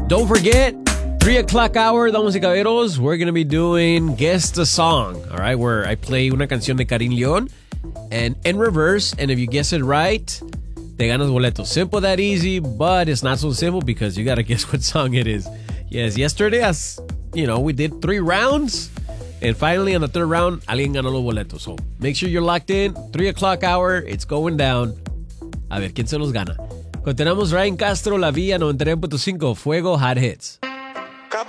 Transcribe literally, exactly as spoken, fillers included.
Don't forget, three o'clock hour, damas y caballeros, we're going to be doing Guess the Song, all right, where I play una canción de Karin Leon and in reverse, and if you guess it right, te ganas boletos. Simple that easy, but it's not so simple because you got to guess what song it is. Yes, yesterday, as you know, we did three rounds, and finally on the third round, alguien ganó los boletos. So make sure you're locked in. three o'clock hour, it's going down. A ver, ¿quién se los gana? Continuamos Ryan Castro, La Villa noventa y nueve punto cinco, Fuego Hot Hits.